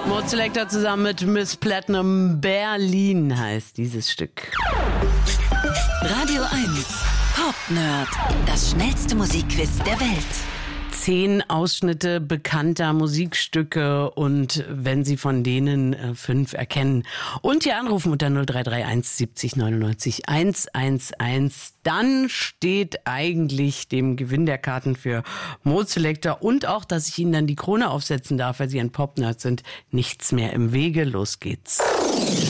Mode Selector zusammen mit Miss Platinum. Berlin heißt dieses Stück. Radio 1 Pop Nerd. Das schnellste Musikquiz der Welt. 10 Ausschnitte bekannter Musikstücke und wenn Sie von denen 5 erkennen und hier anrufen unter 0331 70 99 111, dann steht eigentlich dem Gewinn der Karten für Mode Selector und auch, dass ich Ihnen dann die Krone aufsetzen darf, weil Sie ein Pop-Nerd sind, nichts mehr im Wege. Los geht's.